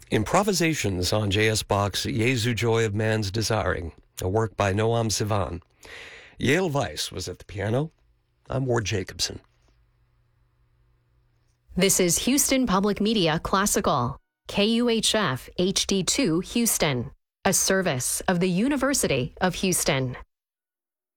Improvisations on J.S. Bach's Jesu Joy of Man's Desiring, a work by Noam Sivan. Yale Weiss was at the piano. I'm Ward Jacobson. This is Houston Public Media Classical, KUHF HD2 Houston, a service of the University of Houston.